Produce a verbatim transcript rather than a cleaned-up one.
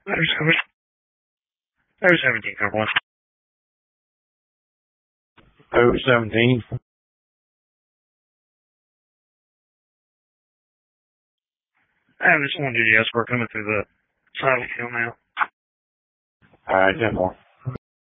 Oh, seventeen, Cowboy. Oh, seventeen. I just wanted to yes, we're coming through the silent hill now. Alright, ten more.